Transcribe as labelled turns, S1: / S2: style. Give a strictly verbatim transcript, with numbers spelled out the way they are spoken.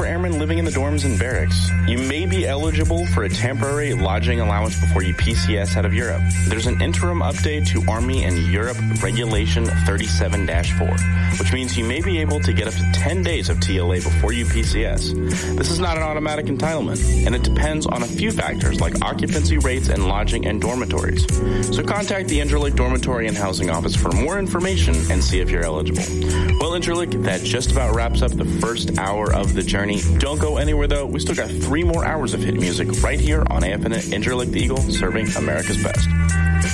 S1: for airmen living in the dorms and barracks. You may be eligible for a temporary lodging allowance before you P C S out of Europe. There's an interim update to Army and Europe Regulation thirty-seven dash four, which means you may be able to get up to ten days of T L A before you P C S. This is not an automatic entitlement, and it depends on a few factors like occupancy rates and lodging and dormitories. So contact the Interlake Dormitory and Housing Office for more information and see if you're eligible. Well, Interlake, that just about wraps up the first hour of the journey. Don't go anywhere, though. We still got three more hours of hit music right here on A F N Interlake the Eagle, serving America's best.